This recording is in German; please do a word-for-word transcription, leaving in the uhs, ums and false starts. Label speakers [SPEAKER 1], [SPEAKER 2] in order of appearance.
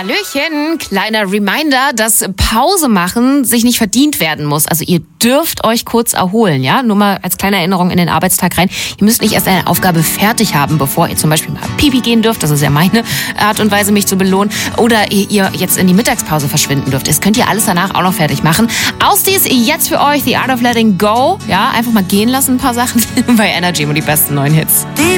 [SPEAKER 1] Hallöchen, kleiner Reminder, dass Pause machen sich nicht verdient werden muss. Also ihr dürft euch kurz erholen, ja? Nur mal als kleine Erinnerung in den Arbeitstag rein. Ihr müsst nicht erst eine Aufgabe fertig haben, bevor ihr zum Beispiel mal Pipi gehen dürft. Das ist ja meine Art und Weise, mich zu belohnen. Oder ihr jetzt in die Mittagspause verschwinden dürft. Das könnt ihr alles danach auch noch fertig machen. Ausdies jetzt für euch The Art of Letting Go. Ja, einfach mal gehen lassen, ein paar Sachen bei Energy und die besten neuen Hits.